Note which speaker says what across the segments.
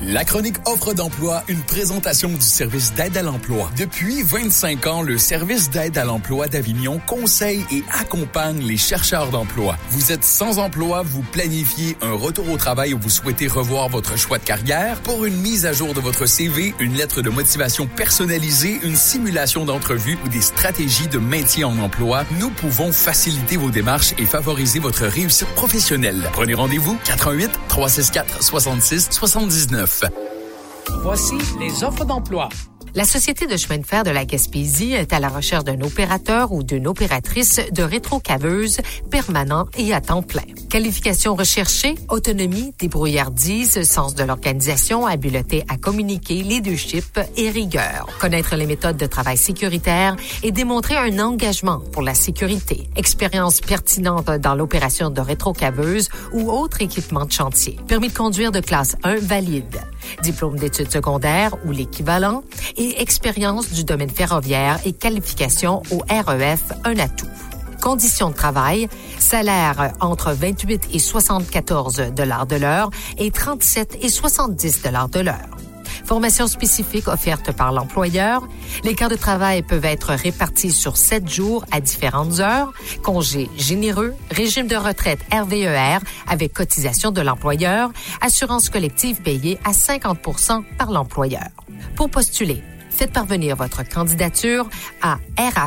Speaker 1: La chronique Offre d'emploi, une présentation du service d'aide à l'emploi. Depuis 25 ans, le service d'aide à l'emploi d'Avignon conseille et accompagne les chercheurs d'emploi. Vous êtes sans emploi, vous planifiez un retour au travail ou vous souhaitez revoir votre choix de carrière? Pour une mise à jour de votre CV, une lettre de motivation personnalisée, une simulation d'entrevue ou des stratégies de maintien en emploi, nous pouvons faciliter vos démarches et favoriser votre réussite professionnelle. Prenez rendez-vous 88 364 66 79.
Speaker 2: Voici les offres d'emploi.
Speaker 3: La Société de chemin de fer de la Gaspésie est à la recherche d'un opérateur ou d'une opératrice de rétrocaveuse permanent et à temps plein. Qualifications recherchées, autonomie, débrouillardise, sens de l'organisation, habileté à communiquer, leadership et rigueur. Connaître les méthodes de travail sécuritaire et démontrer un engagement pour la sécurité. Expérience pertinente dans l'opération de rétrocaveuse ou autre équipement de chantier. Permis de conduire de classe 1 valide. Diplôme d'études secondaires ou l'équivalent et expérience du domaine ferroviaire et qualification au REF, un atout. Conditions de travail, salaire entre 28 et 74 $ de l'heure et 37 et 70 $ de l'heure. Formation spécifique offerte par l'employeur. Les quarts de travail peuvent être répartis sur 7 jours à différentes heures. Congés généreux, régime de retraite RVER avec cotisation de l'employeur, assurance collective payée à 50% par l'employeur. Pour postuler, faites parvenir votre candidature à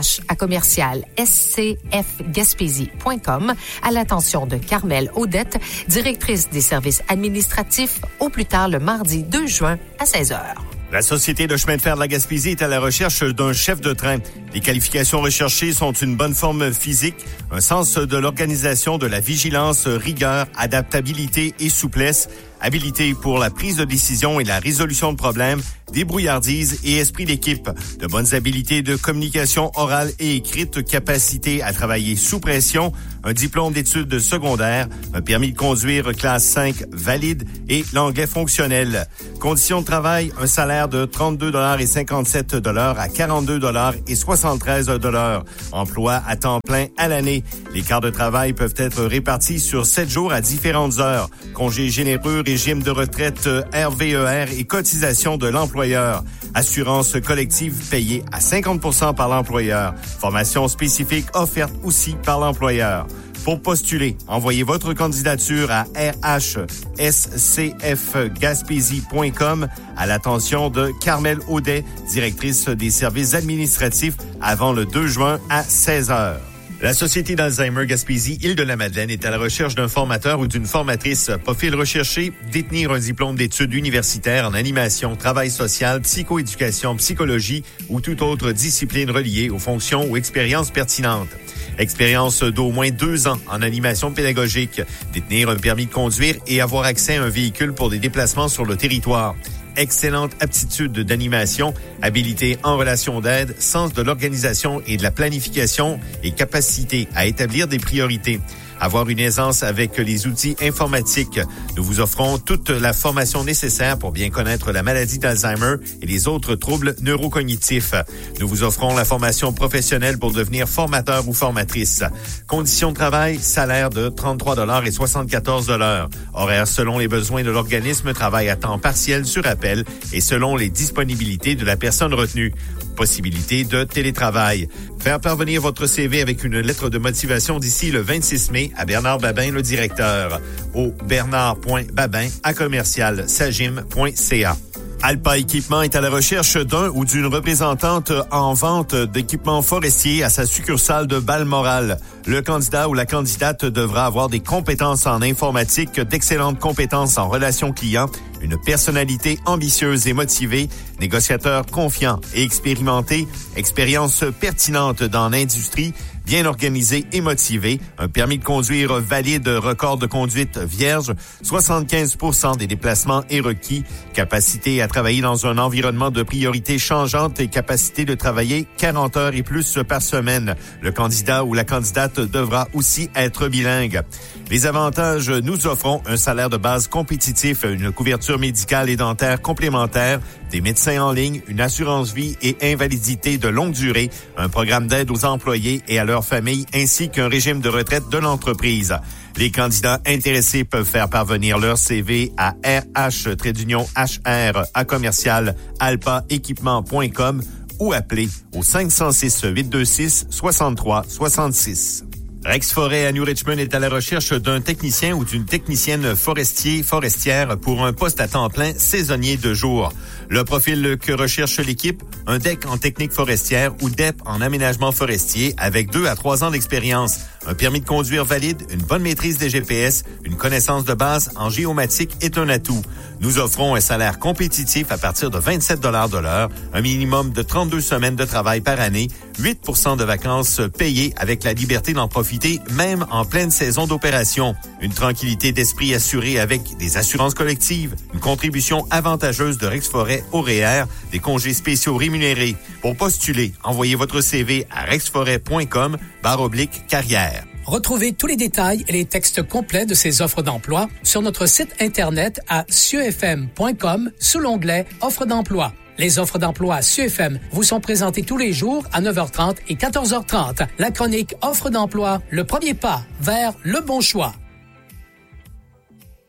Speaker 3: rh@scfgaspésie.com à l'attention de Carmel Audette, directrice des services administratifs, au plus tard le mardi 2 juin à 16h.
Speaker 4: La Société de chemin de fer de la Gaspésie est à la recherche d'un chef de train. Les qualifications recherchées sont une bonne forme physique, un sens de l'organisation, de la vigilance, rigueur, adaptabilité et souplesse, habilité pour la prise de décision et la résolution de problèmes, débrouillardise et esprit d'équipe, de bonnes habiletés de communication orale et écrite, capacité à travailler sous pression, un diplôme d'études secondaires, un permis de conduire classe 5 valide et l'anglais fonctionnel. Conditions de travail, un salaire de 32,57 $ à 42,73 $. Emploi à temps plein à l'année. Les quarts de travail peuvent être répartis sur 7 jours à différentes heures. Congés généreux, régime de retraite RVER et cotisation de l'employeur. Assurance collective payée à 50% par l'employeur. Formation spécifique offerte aussi par l'employeur. Pour postuler, envoyez votre candidature à rh@scfgaspésie.com à l'attention de Carmel Audet, directrice des services administratifs, avant le 2 juin à 16h. La Société d'Alzheimer Gaspésie-Île-de-la-Madeleine est à la recherche d'un formateur ou d'une formatrice. Profil recherché, détenir un diplôme d'études universitaires en animation, travail social, psychoéducation, psychologie ou toute autre discipline reliée aux fonctions ou expériences pertinentes. Expérience d'au moins 2 ans en animation pédagogique. Détenir un permis de conduire et avoir accès à un véhicule pour des déplacements sur le territoire. Excellente aptitude d'animation, habilité en relation d'aide, sens de l'organisation et de la planification et capacité à établir des priorités. Avoir une aisance avec les outils informatiques. Nous vous offrons toute la formation nécessaire pour bien connaître la maladie d'Alzheimer et les autres troubles neurocognitifs. Nous vous offrons la formation professionnelle pour devenir formateur ou formatrice. Conditions de travail, salaire de 33,74 $. Horaire selon les besoins de l'organisme, travail à temps partiel sur appel et selon les disponibilités de la personne retenue. Possibilité de télétravail. Faire parvenir votre CV avec une lettre de motivation d'ici le 26 mai à Bernard Babin, le directeur, au bernard.babin@sagim.ca. Alpa Équipement est à la recherche d'un ou d'une représentante en vente d'équipements forestiers à sa succursale de Balmoral. Le candidat ou la candidate devra avoir des compétences en informatique, d'excellentes compétences en relations clients, une personnalité ambitieuse et motivée, négociateur confiant et expérimenté, expérience pertinente dans l'industrie, bien organisé et motivé, un permis de conduire valide, record de conduite vierge, 75% des déplacements est requis, capacité à travailler dans un environnement de priorité changeante et capacité de travailler 40 heures et plus par semaine. Le candidat ou la candidate devra aussi être bilingue. Les avantages, nous offrons un salaire de base compétitif, une couverture médicale et dentaire complémentaire, des médecins en ligne, une assurance vie et invalidité de longue durée, un programme d'aide aux employés et à leurs familles, ainsi qu'un régime de retraite de l'entreprise. Les candidats intéressés peuvent faire parvenir leur CV à RH-alpaéquipement.com ou appeler au 506-826-6366. Rex Forêt à New Richmond est à la recherche d'un technicien ou d'une technicienne forestière pour un poste à temps plein saisonnier de jour. Le profil que recherche l'équipe, un DEC en technique forestière ou DEP en aménagement forestier avec 2 à 3 ans d'expérience, un permis de conduire valide, une bonne maîtrise des GPS, une connaissance de base en géomatique est un atout. Nous offrons un salaire compétitif à partir de 27 $ de l'heure, un minimum de 32 semaines de travail par année, 8 % de vacances payées avec la liberté d'en profiter même en pleine saison d'opération. Une tranquillité d'esprit assurée avec des assurances collectives, une contribution avantageuse de Rex Forêt au REER, des congés spéciaux rémunérés. Pour postuler, envoyez votre CV à rexforêt.com/carrière.
Speaker 2: Retrouvez tous les détails et les textes complets de ces offres d'emploi sur notre site Internet à cieux-fm.com sous l'onglet « Offres d'emploi ». Les offres d'emploi à CIeux-FM vous sont présentées tous les jours à 9h30 et 14h30. La chronique « Offres d'emploi », le premier pas vers le bon choix.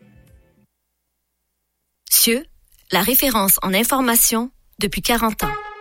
Speaker 5: CIeux, la référence en information depuis 40 ans.